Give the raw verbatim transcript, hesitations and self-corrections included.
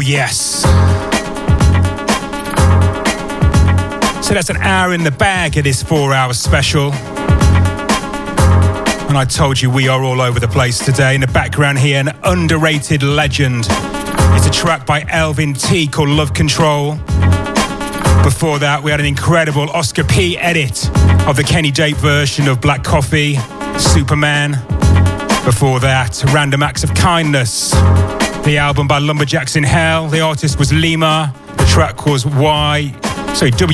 yes. So that's an hour in the bag of this four-hour special. And I told you we are all over the place today. In the background here, an underrated legend. It's a track by Elvin T called Love Control. Before that, we had an incredible Oscar P edit of the Kenny Jape version of Black Coffee, Superman. Before that, Random Acts of Kindness, the album by Lumberjacks in Hell. The artist was Lima. The track was Y, sorry, W.